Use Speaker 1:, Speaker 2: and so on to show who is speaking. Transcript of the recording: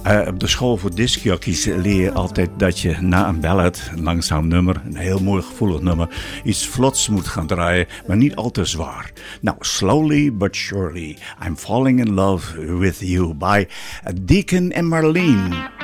Speaker 1: Op de school voor discjockeys leer je altijd dat je na een ballad, een langzaam nummer, een heel mooi gevoelig nummer, iets vlots moet gaan draaien, maar niet al te zwaar. Nou, Slowly but Surely, I'm Falling in Love with You by Deacon en Marlene.